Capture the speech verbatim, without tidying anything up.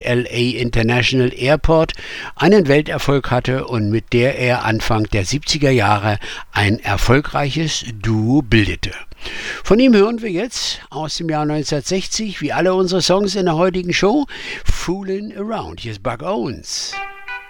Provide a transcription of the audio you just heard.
L A International Airport einen Welterfolg hatte und mit der er Anfang der siebziger Jahre ein erfolgreiches Duo bildete. Von ihm hören wir jetzt aus dem Jahr neunzehnhundertsechzig, wie alle unsere Songs in der heutigen Show, Foolin' Around. Hier ist Buck Owens.